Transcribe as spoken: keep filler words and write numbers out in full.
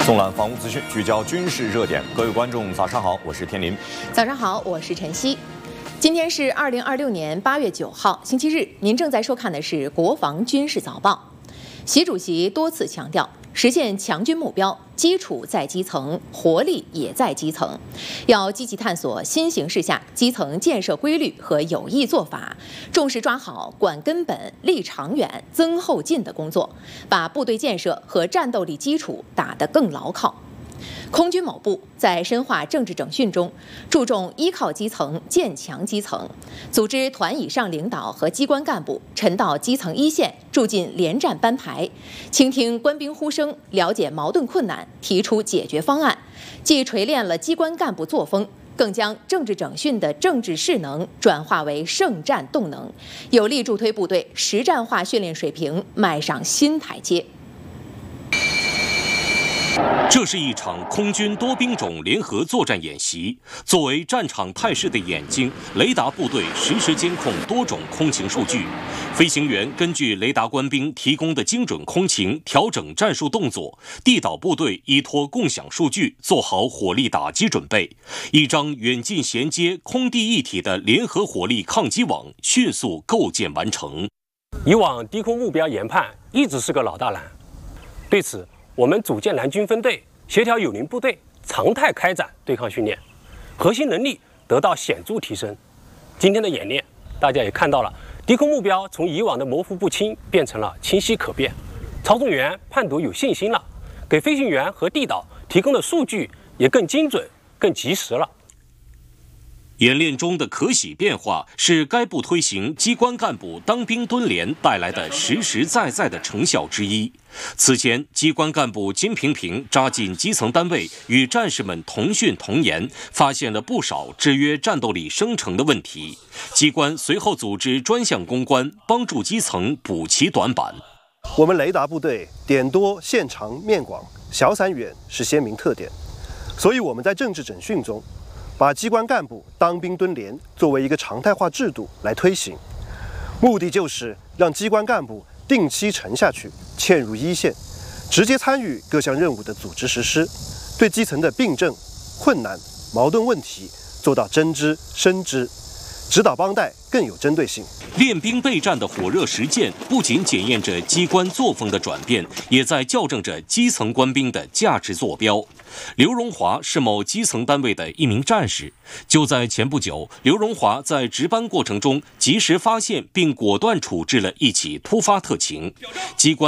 纵览防务资讯，聚焦军事热点。各位观众，早上好，我是天林。 早上好，我是晨曦。今天是二零二六年八月九号，星期日。您正在收看的是《国防军事早报》。习主席多次强调，实现强军目标，基础在基层，活力也在基层。要积极探索新形势下基层建设规律和有益做法，重视抓好管根本、立长远、增后进的工作，把部队建设和战斗力基础打得更牢靠。空军某部在深化政治整训中，注重依靠基层、建强基层，组织团以上领导和机关干部沉到基层一线，住进连战班排，倾听官兵呼声，了解矛盾困难，提出解决方案，既锤炼了机关干部作风，更将政治整训的政治势能转化为胜战动能，有力助推部队实战化训练水平迈上新台阶。 这是一场空军多兵种联合作战演习。作为战场态势的眼睛，雷达部队实时监控多种空情数据。飞行员根据雷达官兵提供的精准空情调整战术动作，地导部队依托共享数据做好火力打击准备。一张远近衔接、空地一体的联合火力抗击网迅速构建完成。 以往低空目标研判一直是个老大难，对此，我们组建蓝军分队，协调友邻部队，常态开展对抗训练，核心能力得到显著提升。今天的演练，大家也看到了，低空目标从以往的模糊不清变成了清晰可辨，操纵员判读有信心了，给飞行员和地导提供的数据也更精准、更及时了。 演练中的可喜变化是该部推行机关干部当兵蹲连带来的实实在在的成效之一。此前，机关干部金平平扎进基层单位，与战士们同训同研，发现了不少制约战斗力生成的问题。机关随后组织专项攻关，帮助基层补齐短板。 我们雷达部队点多、线长、面广、小散远是鲜明特点，所以我们在政治整训中，把机关干部当兵蹲连作为一个常态化制度来推行，目的就是让机关干部定期沉下去，嵌入一线，直接参与各项任务的组织实施，对基层的病症、困难、矛盾问题做到真知深知，指导帮带更有针对性。 练兵备战的火热实践，不仅检验着机关作风的转变，也在校正着基层官兵的价值坐标。刘荣华是某基层单位的一名战士，就在前不久，刘荣华在值班过程中及时发现并果断处置了一起突发特情，机关